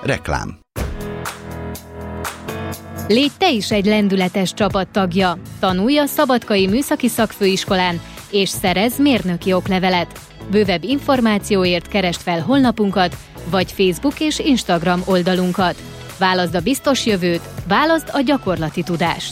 Reklám. Légy te is egy lendületes csapattagja. Tanulj a Szabadkai Műszaki Szakfőiskolán, és szerezz mérnöki oklevelet. Bővebb információért keresd fel honlapunkat, vagy Facebook és Instagram oldalunkat. Válaszd a biztos jövőt, válaszd a gyakorlati tudást.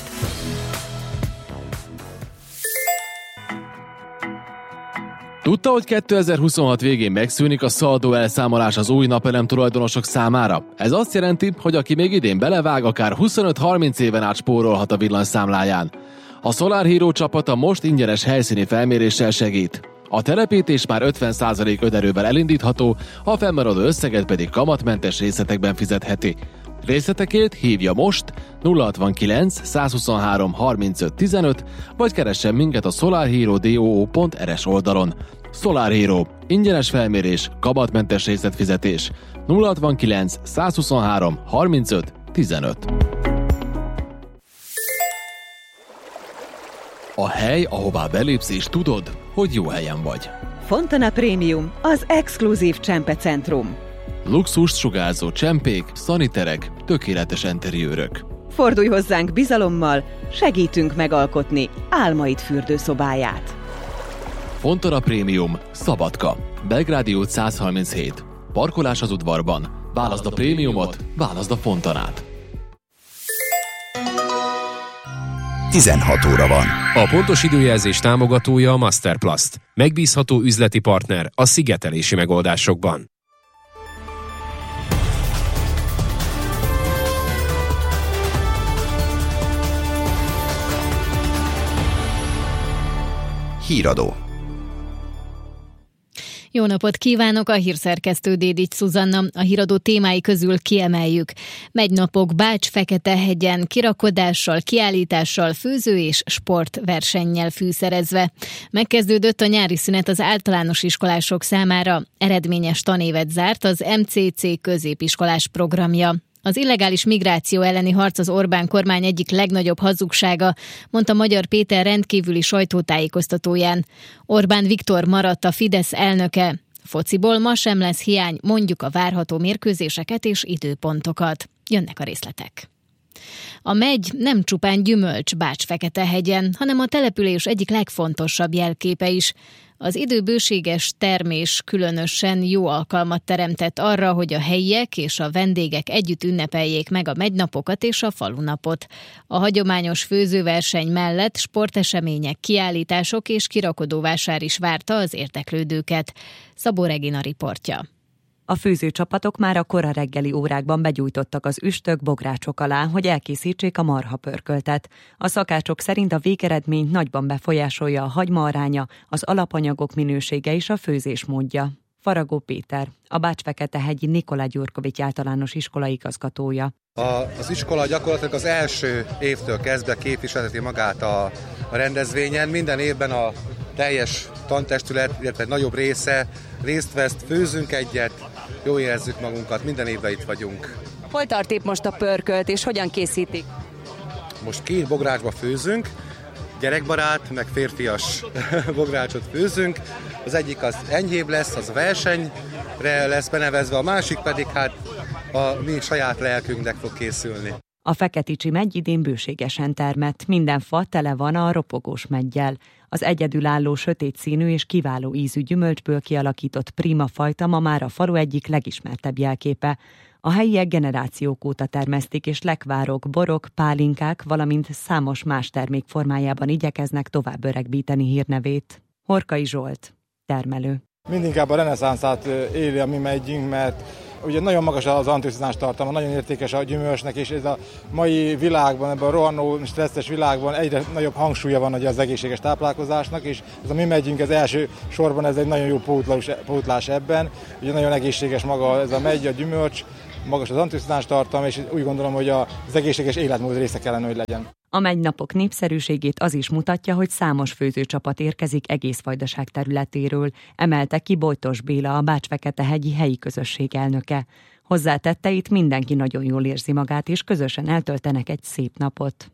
Tudta, hogy 2026 végén megszűnik a szaldó elszámolás az új napelem tulajdonosok számára? Ez azt jelenti, hogy aki még idén belevág, akár 25-30 éven át spórolhat a villanyszámláján. A Solar Hero csapata most ingyenes helyszíni felméréssel segít. A telepítés már 50% önerővel elindítható, a fennmaradó összeget pedig kamatmentes részletekben fizetheti. Részletekért hívja most 069 123 35 15, vagy keressen minket a solarhero.do.rs oldalon. Solar Hero. Ingyenes felmérés, kamatmentes részletfizetés. 069 123 35 15. A hely, ahová belépsz és tudod, hogy jó helyen vagy. Fontana Premium, az exkluzív csempecentrum. Luxust sugárzó csempék, szaniterek, tökéletes interiőrök. Fordulj hozzánk bizalommal, segítünk megalkotni álmaid fürdőszobáját. Fontana Premium, Szabadka, Belgrádi út 137. Parkolás az udvarban. Válaszd a prémiumot, válaszd a Fontanát. 16 óra van. A pontos időjelzés támogatója a Masterplast. Megbízható üzleti partner a szigetelési megoldásokban. Híradó. Jó napot kívánok, a hírszerkesztő Dédics Szuzanna. A híradó témái közül kiemeljük. Megynapok Bács-Feketehegyen kirakodással, kiállítással, főző és sportversennyel fűszerezve. Megkezdődött a nyári szünet az általános iskolások számára. Eredményes tanévet zárt az MCC középiskolás programja. Az illegális migráció elleni harc az Orbán kormány egyik legnagyobb hazugsága, mondta Magyar Péter rendkívüli sajtótájékoztatóján. Orbán Viktor maradt a Fidesz elnöke. Fociból ma sem lesz hiány, mondjuk a várható mérkőzéseket és időpontokat. Jönnek a részletek. A megy nem csupán gyümölcs Bács-Feketehegyen, hanem a település egyik legfontosabb jelképe is. Az időbőséges termés különösen jó alkalmat teremtett arra, hogy a helyiek és a vendégek együtt ünnepeljék meg a megnapokat és a falunapot. A hagyományos főzőverseny mellett sportesemények, kiállítások és kirakodóvásár is várta az érdeklődőket. Szabó Regina riportja. A főzőcsapatok már a kora reggeli órákban begyújtottak az üstök, bográcsok alá, hogy elkészítsék a marhapörköltet. A szakácsok szerint a végeredményt nagyban befolyásolja a hagyma aránya, az alapanyagok minősége és a főzés módja. Faragó Péter, a Bács-Feketehegyi Nikolaj Gyurkovics általános iskola igazgatója. Az iskola gyakorlatilag az első évtől kezdve képviselheti magát a rendezvényen. Minden évben a teljes tantestület, illetve egy nagyobb része részt vesz, főzünk egyet, jól érezzük magunkat, minden évben itt vagyunk. Hol tart épp most a pörkölt, és hogyan készítik? Most 2 bográcsba főzünk, gyerekbarát, meg férfias bográcsot főzünk. Az egyik az enyhébb lesz, az a versenyre lesz benevezve, a másik pedig hát a mi saját lelkünknek fog készülni. A Feketicsi megy idén bőségesen termett, minden fa tele van a ropogós meggyel. Az egyedülálló sötét színű és kiváló ízű gyümölcsből kialakított prima fajta ma már a falu egyik legismertebb jelképe. A helyiek generációk óta termesztik, és lekvárok, borok, pálinkák, valamint számos más termék formájában igyekeznek tovább öregbíteni hírnevét. Horkai Zsolt, termelő. Mindinkább a reneszánszát éli a mi megyünk, mert ugye nagyon magas az antioxidáns tartalma, nagyon értékes a gyümölcsnek, és ez a mai világban, ebben a rohanó, stresszes világban egyre nagyobb hangsúlya van ugye az egészséges táplálkozásnak, és ez a mi megyünk, ez első sorban ez egy nagyon jó pótlás ebben. Ugye nagyon egészséges maga ez a megy, a gyümölcs, magas az antioxidáns tartalma, és úgy gondolom, hogy az egészséges életmód része kellene, hogy legyen. A megynapok népszerűségét az is mutatja, hogy számos főzőcsapat érkezik egész Vajdaság területéről, emelte ki Bojtos Béla, a Bács-Feketehegyi helyi közösség elnöke. Hozzátette, itt mindenki nagyon jól érzi magát, és közösen eltöltenek egy szép napot.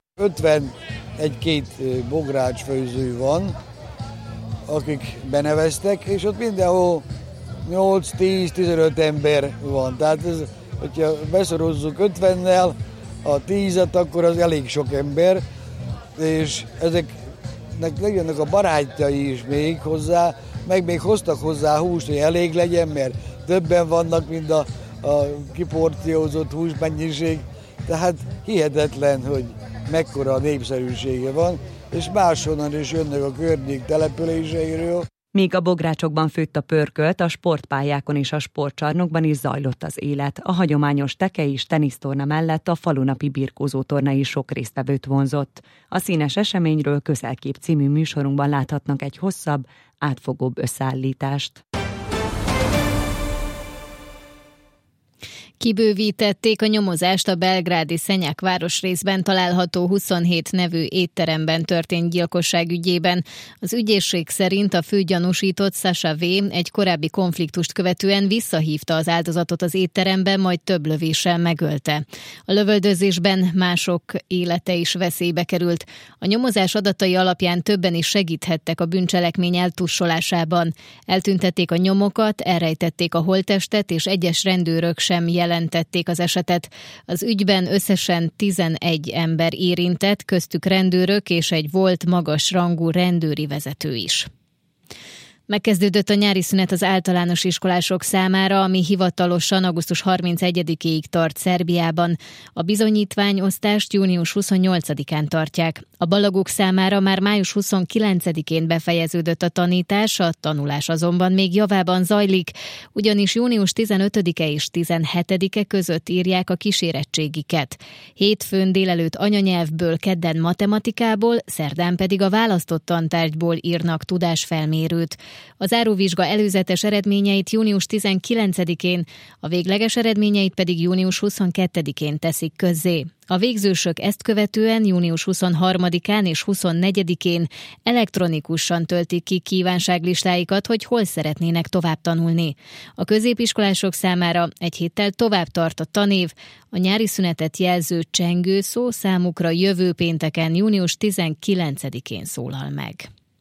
51-2 bográcsfőző van, akik beneveztek, és ott mindenhol 8-10-15 ember van. Tehát ez hogyha beszorozzuk 50-nel a 10-et, akkor az elég sok ember, és ezeknek legyenek a barátjai is még hozzá, meg még hoztak hozzá húst, hogy elég legyen, mert többen vannak, mint a kiporciózott húsmennyiség. Tehát hihetetlen, hogy mekkora népszerűsége van, és máshonnan is jönnek a környék településeiről. Míg a bográcsokban főtt a pörkölt, a sportpályákon és a sportcsarnokban is zajlott az élet. A hagyományos teke és tenisztorna mellett a falunapi birkózótorna is sok résztvevőt vonzott. A színes eseményről Közelkép című műsorunkban láthatnak egy hosszabb, átfogóbb összeállítást. Kibővítették a nyomozást a belgrádi Szenyák városrészben található 27 nevű étteremben történt gyilkosság ügyében. Az ügyészség szerint a főgyanúsított Sasha V. egy korábbi konfliktust követően visszahívta az áldozatot az étterembe, majd több lövéssel megölte. A lövöldözésben mások élete is veszélybe került. A nyomozás adatai alapján többen is segíthettek a bűncselekmény eltussolásában. Eltüntették a nyomokat, elrejtették a holttestet, és egyes rendőrök sem jelentették az esetet. Az ügyben összesen 11 ember érintett, köztük rendőrök és egy volt magas rangú rendőri vezető is. Megkezdődött a nyári szünet az általános iskolások számára, ami hivatalosan augusztus 31-ig tart Szerbiában. A bizonyítványosztást június 28-án tartják. A balagok számára már május 29-én befejeződött a tanítás, a tanulás azonban még javában zajlik, ugyanis június 15-e és 17-e között írják a kísérettségiket. Hétfőn délelőtt anyanyelvből, kedden matematikából, szerdán pedig a választott tantárgyból írnak tudásfelmérőt. A záróvizsga előzetes eredményeit június 19-én, a végleges eredményeit pedig június 22-én teszik közzé. A végzősök ezt követően június 23-án és 24-én elektronikusan töltik ki kívánságlistáikat, hogy hol szeretnének tovább tanulni. A középiskolások számára egy héttel tovább tart a tanév, a nyári szünetet jelző csengőszó számukra jövő pénteken, június 19-én szólal meg.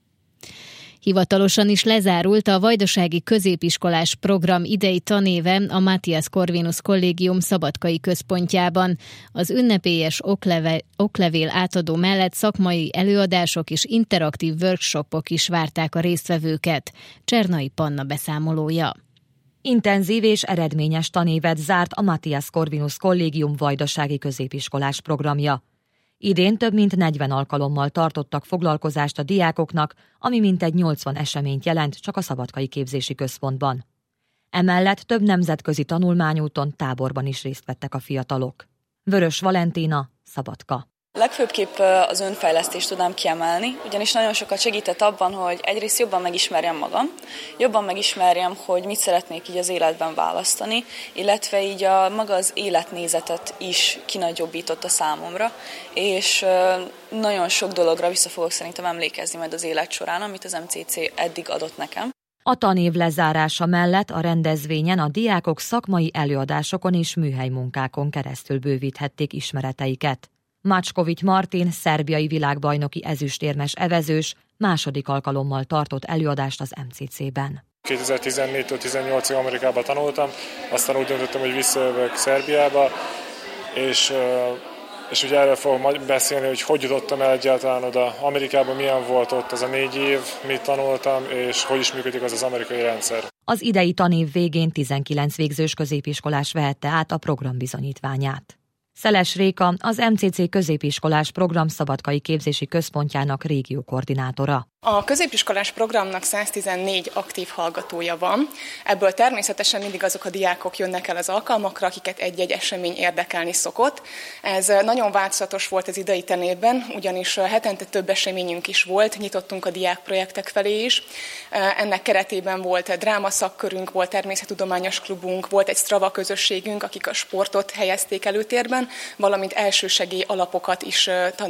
Hivatalosan is lezárult a vajdasági középiskolás program idei tanéve a Matthias Corvinus Kollégium Szabadkai központjában. Az ünnepélyes oklevél átadó mellett szakmai előadások és interaktív workshopok is várták a résztvevőket. Csernai Panna beszámolója. Intenzív és eredményes tanévet zárt a Matthias Corvinus Kollégium vajdasági középiskolás programja. Idén több mint 40 alkalommal tartottak foglalkozást a diákoknak, ami mintegy 80 eseményt jelent csak a Szabadkai Képzési Központban. Emellett több nemzetközi tanulmányúton, táborban is részt vettek a fiatalok. Vörös Valentina, Szabadka. Legfőbbképp az önfejlesztést tudnám kiemelni, ugyanis nagyon sokat segített abban, hogy egyrészt jobban megismerjem magam, jobban megismerjem, hogy mit szeretnék így az életben választani, illetve így maga az életnézetet is kinagyobbította számomra, és nagyon sok dologra vissza fogok szerintem emlékezni majd az élet során, amit az MCC eddig adott nekem. A tanév lezárása mellett a rendezvényen a diákok szakmai előadásokon és műhelymunkákon keresztül bővíthették ismereteiket. Macskovics Martin, szerbiai világbajnoki ezüstérmes evezős, második alkalommal tartott előadást az MCC-ben. 2014-től 18-ig Amerikában tanultam, aztán úgy döntöttem, hogy visszajövök Szerbiába, és ugye erről fogok beszélni, hogy jutottam el egyáltalán oda Amerikában, milyen volt ott az a 4 év, mit tanultam, és hogy is működik az amerikai rendszer. Az idei tanév végén 19 végzős középiskolás vehette át a program bizonyítványát. Szeles Réka, az MCC középiskolás program Szabadkai Képzési Központjának régiókoordinátora. A középiskolás programnak 114 aktív hallgatója van, ebből természetesen mindig azok a diákok jönnek el az alkalmakra, akiket egy-egy esemény érdekelni szokott. Ez nagyon változatos volt az idei tanévben, ugyanis hetente több eseményünk is volt, nyitottunk a diákprojektek felé is. Ennek keretében volt drámaszakkörünk, volt természettudományos klubunk, volt egy Strava közösségünk, akik a sportot helyezték előtérben, valamint elsősegély alapokat is